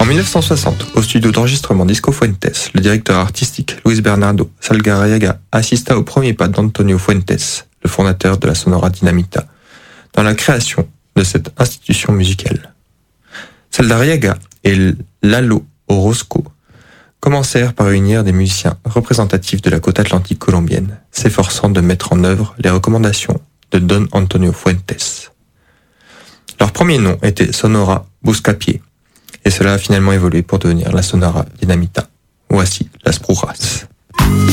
En 1960, au studio d'enregistrement Disco Fuentes, le directeur artistique Luis Bernardo Saldarriaga assista au premier pas d'Antonio Fuentes, le fondateur de la Sonora Dinamita, dans la création de cette institution musicale. Saldarriaga et Lalo Orozco commencèrent par réunir des musiciens représentatifs de la côte atlantique colombienne, s'efforçant de mettre en œuvre les recommandations de Don Antonio Fuentes. Leur premier nom était Sonora Buscapié, et cela a finalement évolué pour devenir la Sonora Dinamita. Voici Las Brujas.